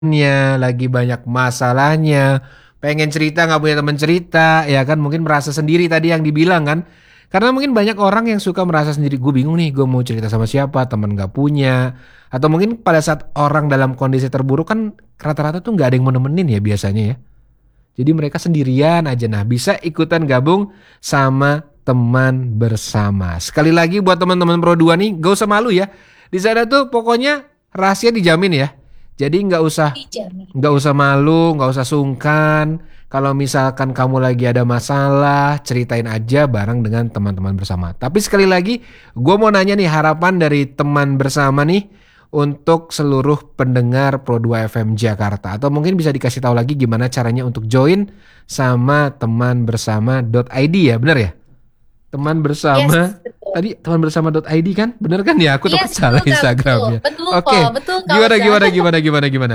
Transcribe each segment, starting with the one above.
lagi banyak masalahnya, pengen cerita nggak punya teman cerita, ya kan mungkin merasa sendiri tadi yang dibilang kan. Karena mungkin banyak orang yang suka merasa sendiri, gue bingung nih, gue mau cerita sama siapa, teman nggak punya. Atau mungkin pada saat orang dalam kondisi terburuk kan rata-rata tuh nggak ada yang mau nemenin ya biasanya ya. Jadi mereka sendirian aja. Nah, bisa ikutan gabung sama teman bersama. Sekali lagi buat teman-teman Pro 2 nih, gak usah malu ya. Di sana tuh pokoknya rahasia dijamin ya. Jadi Dijamin. nggak usah malu, nggak usah sungkan. Kalau misalkan kamu lagi ada masalah, ceritain aja bareng dengan teman-teman bersama. Tapi sekali lagi, gue mau nanya nih harapan dari teman bersama nih untuk seluruh pendengar Pro 2 FM Jakarta. Atau mungkin bisa dikasih tahu lagi gimana caranya untuk join sama teman bersama.id ya, bener ya? Teman Yes, bersama, betul. tadi teman bersama.id kan? Bener kan ya? Aku takut Yes, salah betul Kak, betul. Instagramnya. Betul kok, Oke, betul Kak gimana Oza. gimana gimana gimana gimana?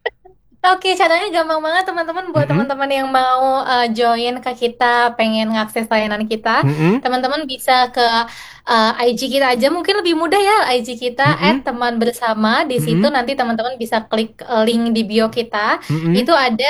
Oke, caranya gampang banget teman-teman buat Mm-mm, teman-teman yang mau join ke kita, pengen ngakses layanan kita. mm-mm, Teman-teman bisa ke IG kita aja, mungkin lebih mudah ya IG kita mm-mm, @teman bersama. Di situ mm-mm, nanti teman-teman bisa klik link di bio kita. mm-mm, Itu ada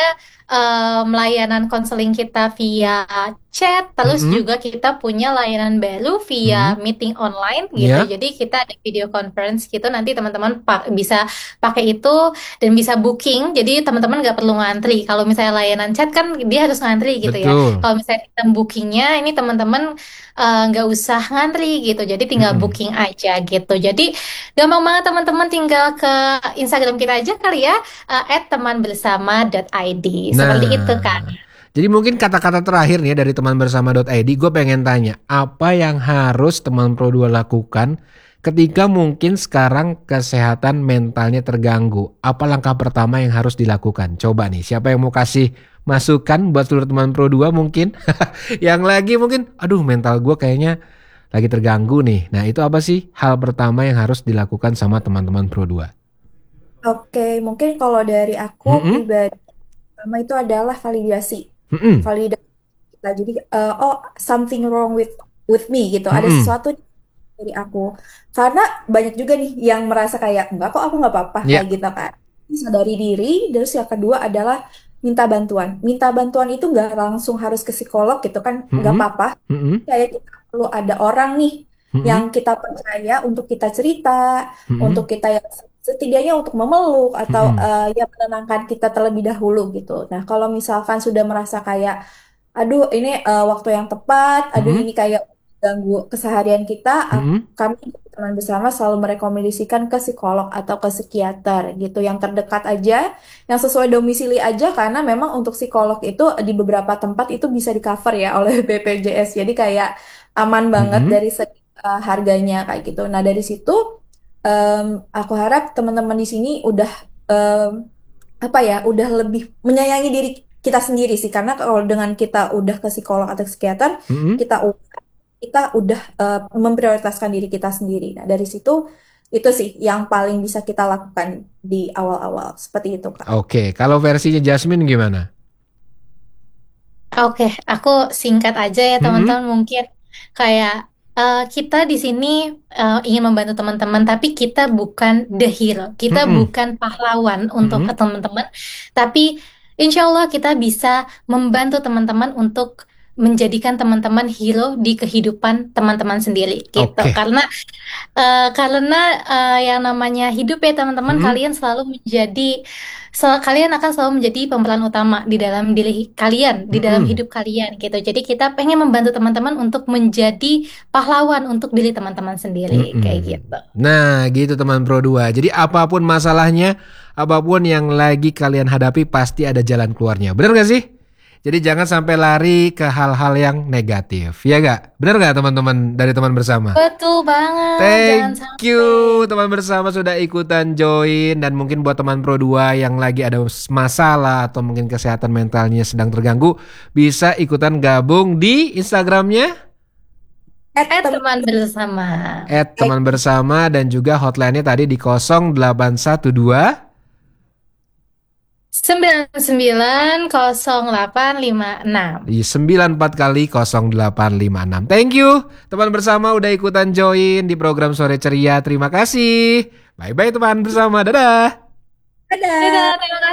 layanan konseling kita via chat, terus mm-mm, juga kita punya layanan baru via mm-mm. meeting online gitu. Ya, Jadi kita ada video conference gitu, nanti teman-teman bisa pakai itu dan bisa booking. Jadi teman-teman nggak perlu ngantri. Kalau misalnya layanan chat kan dia harus ngantri gitu ya. betul. Kalau misalnya sistem bookingnya ini teman-teman nggak usah ngantri gitu. Jadi tinggal Mm-mm. booking aja gitu. Jadi gampang banget teman-teman tinggal ke Instagram kita aja kali ya @temanbersama.id. Seperti itu Kak. Nah, jadi mungkin kata-kata terakhir nih ya dari teman bersama.id, gue pengen tanya, apa yang harus teman Pro 2 lakukan ketika mungkin sekarang kesehatan mentalnya terganggu? Apa langkah pertama yang harus dilakukan? Coba nih, siapa yang mau kasih masukan buat seluruh teman Pro 2 mungkin? Yang lagi mungkin, aduh mental gue kayaknya lagi terganggu nih. Nah, itu apa sih hal pertama yang harus dilakukan sama teman-teman Pro 2? Oke, mungkin kalau dari aku Mm-mm, pribadi, pertama itu adalah validasi. mm-mm, Validasi kita. Jadi, oh something wrong with me gitu. Ada mm-mm. sesuatu dari aku. Karena banyak juga nih yang merasa kayak enggak kok aku nggak apa-apa Ya, kayak gitu kan. Sadari diri. Terus yang kedua adalah minta bantuan. Minta bantuan itu nggak langsung harus ke psikolog gitu kan, nggak mm-mm, apa-apa. mm-mm, Kayak kita perlu ada orang nih yang mm-mm. kita percaya untuk kita cerita, untuk Mm-mm, kita yang setidaknya untuk memeluk atau mm-mm, ya menenangkan kita terlebih dahulu gitu. Nah, kalau misalkan sudah merasa kayak, aduh ini waktu yang tepat, aduh mm-mm, ini kayak ganggu keseharian kita, mm-mm, kami teman bersama selalu merekomendasikan ke psikolog atau ke psikiater gitu yang terdekat aja, yang sesuai domisili aja karena memang untuk psikolog itu di beberapa tempat itu bisa di cover ya oleh BPJS. Jadi kayak aman banget mm-mm. dari segi harganya kayak gitu. Nah, dari situ em, aku harap teman-teman di sini udah em, apa ya, udah lebih menyayangi diri kita sendiri sih karena kalau dengan kita udah ke psikolog atau psikiater, Mm-mm. kita kita udah memprioritaskan diri kita sendiri. Nah, dari situ itu sih yang paling bisa kita lakukan di awal-awal. Seperti itu, Kak. Oke, kalau versinya Jasmine gimana? Oke, aku singkat aja ya Mm-mm, teman-teman. Mungkin kayak kita di sini ingin membantu teman-teman, tapi kita bukan the hero, kita mm-mm, bukan pahlawan untuk mm-mm, teman-teman. Tapi insya Allah kita bisa membantu teman-teman untuk menjadikan teman-teman hero di kehidupan teman-teman sendiri, gitu. Oke, Karena yang namanya hidup ya teman-teman, mm-mm, kalian selalu kalian akan selalu menjadi pemeran utama di dalam diri kalian, di dalam mm-mm, hidup kalian gitu. Jadi kita pengen membantu teman-teman untuk menjadi pahlawan untuk diri teman-teman sendiri mm-mm. kayak gitu. Nah, gitu teman Pro 2. Jadi apapun masalahnya, apapun yang lagi kalian hadapi pasti ada jalan keluarnya. Bener gak sih? Jadi jangan sampai lari ke hal-hal yang negatif. Ya gak? Bener gak teman-teman dari teman bersama? Betul banget, jangan Thank you sampai. teman bersama sudah ikutan join dan mungkin buat teman Pro 2 yang lagi ada masalah atau mungkin kesehatan mentalnya sedang terganggu bisa ikutan gabung di Instagramnya Teman Teman bersama. @teman bersama dan juga hotline-nya tadi di 0812 990856. di 94 kali 0856. Thank you teman bersama udah ikutan join di program Sore Ceria. Terima kasih. Bye bye teman bersama. Dadah. Dadah. Dadah, terima kasih.